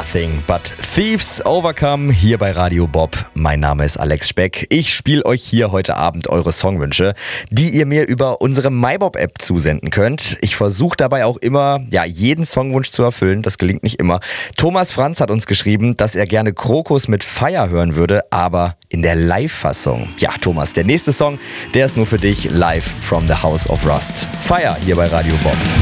Nothing But Thieves Overcome hier bei Radio Bob. Mein Name ist Alex Speck. Ich spiele euch hier heute Abend eure Songwünsche, die ihr mir über unsere MyBob-App zusenden könnt. Ich versuche dabei auch immer, jeden Songwunsch zu erfüllen. Das gelingt nicht immer. Thomas Franz hat uns geschrieben, dass er gerne Krokus mit Fire hören würde, aber in der Live-Fassung. Ja, Thomas, der nächste Song, der ist nur für dich live from the House of Rust. Fire hier bei Radio Bob.